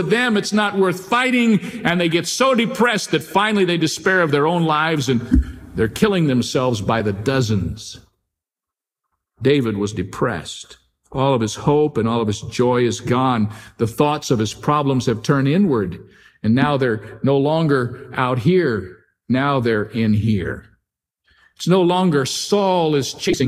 them, it's not worth fighting, and they get so depressed that finally they despair of their own lives and they're killing themselves by the dozens. David was depressed. All of his hope and all of his joy is gone. The thoughts of his problems have turned inward, and now they're no longer out here. Now they're in here. It's no longer Saul is chasing